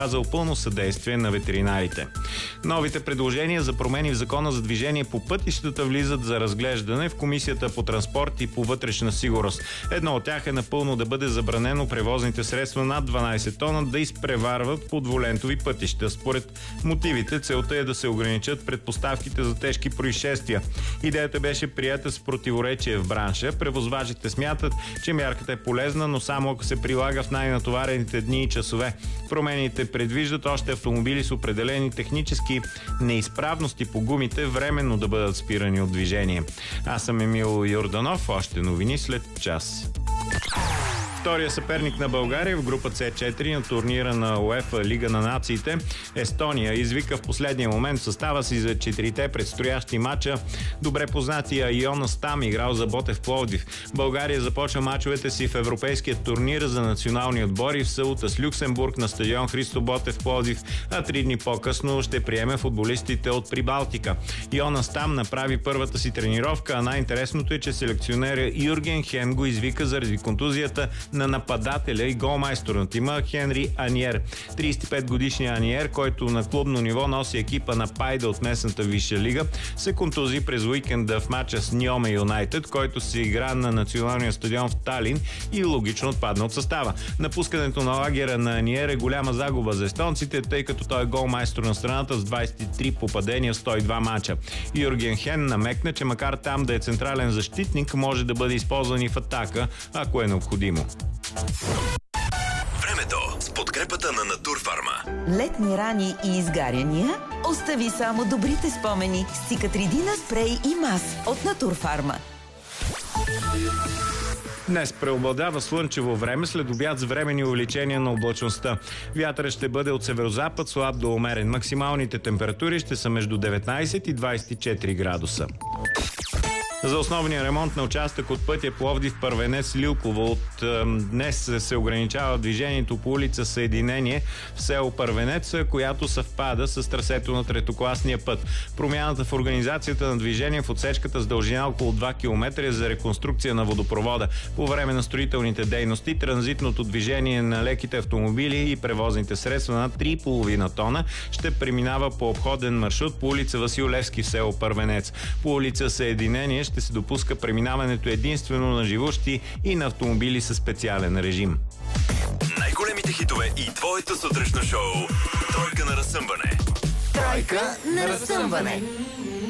оказал пълно съдействие на ветеринарите. Новите предложения за промени в Закона за движение по пътищата влизат за разглеждане в Комисията по транспорт и по вътрешна сигурност. Едно от тях е напълно да бъде забранено превозните средства над 12 тона да изпреварват по двулентови пътища. Според мотивите, целта е да се ограничат предпоставките за тежки происшествия. Идеята беше приета с противоречие в бранша. Превозвачите смятат, че мярката е полезна, но само ако се прилага в най-натоварените дни и часове. Промените предвиждат още автомобили с определени технически неизправности по гумите временно да бъдат спирани от движение. Аз съм Емил Йорданов. Още новини след час. Втория съперник на България в група С4 на турнира на УЕФА Лига на нациите, Естония, извика в последния момент състава си за 4-те предстоящи мача добре познатия Йонас Там, играл за Ботев Пловдив. България започва мачовете си в европейския турнир за национални отбори в събота с Люксембург на стадион Христо Ботев Пловдив, а 3 дни по-късно ще приеме футболистите от Прибалтика. Йонас Там направи първата си тренировка, а най-интересното е, че селекционера Юрген Хен го извика заради контузията на нападателя и голмайстор на тима Хенри Аниер. 35-годишният Аниер, който на клубно ниво носи екипа на Пайда от местната висша лига, се контузи през уикенда в матча с Ньоме Юнайтед, който се игра на националния стадион в Талин и логично отпадна от състава. Напускането на лагера на Аниер е голяма загуба за естонците, тъй като той е голмайстор на страната с 23 попадения в 102 мача. Юрген Хен намекна, че макар там да е централен защитник, може да бъде използван и в атака, ако е необходимо. Времето с подкрепата на Натурфарма. Летни рани и изгаряния? Остави само добрите спомени с Цикатридина спрей и мас от Натурфарма. Днес преобладава слънчево време, след обяд с временни увеличения на облачността. Вятърът ще бъде от северозапад, слаб до умерен. Максималните температури ще са между 19 и 24 градуса. За основния ремонт на участък от пътя Пловдив Първенец Лилково от днес се ограничава движението по улица Съединение в село Първенец, която съвпада с трасето на третокласния път. Промяната в организацията на движение в отсечката с дължина около 2 км е за реконструкция на водопровода. По време на строителните дейности транзитното движение на леките автомобили и превозните средства на 3,5 тона ще преминава по обходен маршрут по улица Васил Левски в село Първенец. По улица Съединение ще се допуска преминаването единствено на живущи и на автомобили със специален режим. Най-големите хитове и твоето сутрешно шоу. Тройка на разсъмване. Тройка на разсъмване.